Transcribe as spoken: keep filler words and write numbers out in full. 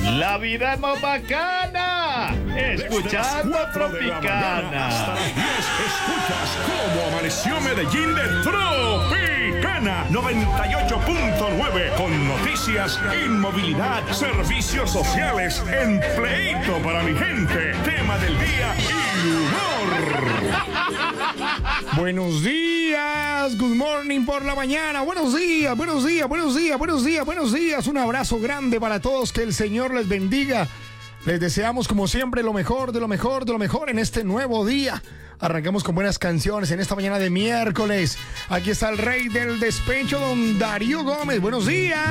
La vida es más bacana escuchando Tropicana. Hasta las diez escuchas cómo amaneció Medellín de Tropicana noventa y ocho punto nueve con noticias, inmovilidad, servicios sociales, empleito para mi gente, tema del día y humor. Buenos días, good morning por la mañana. Buenos días, buenos días, buenos días, buenos días, buenos días. Un abrazo grande para todos, que el Señor les bendiga. Les deseamos como siempre lo mejor, de lo mejor, de lo mejor en este nuevo día. Arrancamos con buenas canciones en esta mañana de miércoles. Aquí está el rey del despecho, don Darío Gómez. Buenos días.